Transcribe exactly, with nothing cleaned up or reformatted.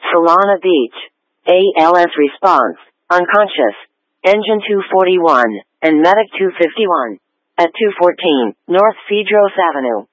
Solana Beach. A L S response, unconscious. Engine two forty-one, and Medic two fifty-one. At two fourteen, North Cedros Avenue.